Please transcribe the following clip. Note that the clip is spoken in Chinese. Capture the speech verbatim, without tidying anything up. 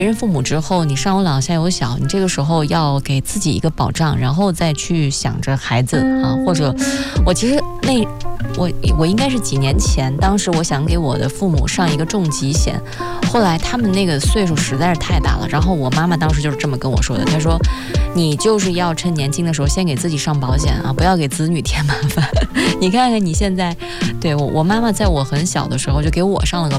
人父母之后，你上有老下有小，你这个时候要给自己一个保障，然后再去想着孩子啊，或者我其实那我我应该是几年前，当时我想给我的父母上一个重疾险，后来他们那个岁数实在是太大了，然后我妈妈当时就是这么跟我说的，她说你就是要趁年轻的时候先给自己上保险啊，不要给子女添麻烦。你看看你现在，对我我妈妈在我很小的时候就给我上了个